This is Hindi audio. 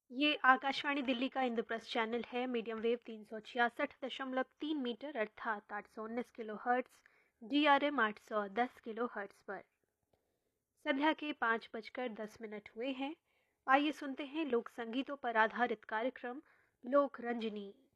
ये आकाशवाणी दिल्ली का इंद्रप्रस्थ चैनल है। मीडियम वेव 366.3 मीटर अर्थात 819 kilo hertz, DRM 810 kilo hertz पर। संध्या के 5:10 हुए हैं। आइए सुनते हैं लोक संगीतों पर आधारित कार्यक्रम लोक रंजनी।